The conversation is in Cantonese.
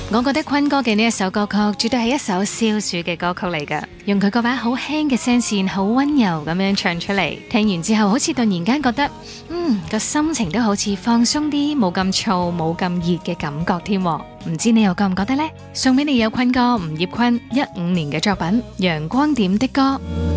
我覺得坤哥嘅呢一首歌曲絕對係一首消暑嘅歌曲嚟㗎，用佢嗰把好輕嘅聲線，好溫柔咁樣唱出嚟，聽完之後好似突然間覺得，個心情都好似放鬆啲，冇咁燥，冇咁熱嘅感覺添。唔知你又覺唔覺得呢？送俾你有坤哥吳業坤15年嘅作品《陽光點的歌》。